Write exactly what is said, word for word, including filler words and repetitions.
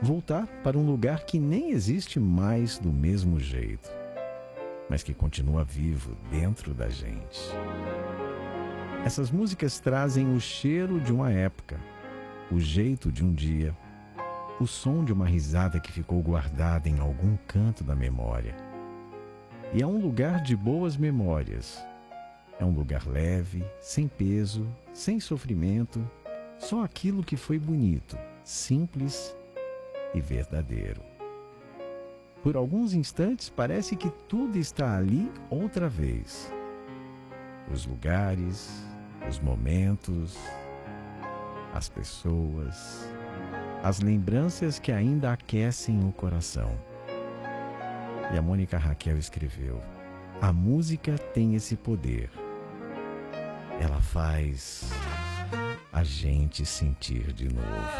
voltar para um lugar que nem existe mais do mesmo jeito, mas que continua vivo dentro da gente. Essas músicas trazem o cheiro de uma época, o jeito de um dia, o som de uma risada que ficou guardada em algum canto da memória. E é um lugar de boas memórias. É um lugar leve, sem peso, sem sofrimento, só aquilo que foi bonito, simples e verdadeiro. Por alguns instantes parece que tudo está ali outra vez. Os lugares, os momentos, as pessoas, as lembranças que ainda aquecem o coração. E a Mônica Raquel escreveu: a música tem esse poder. Ela faz a gente sentir de novo.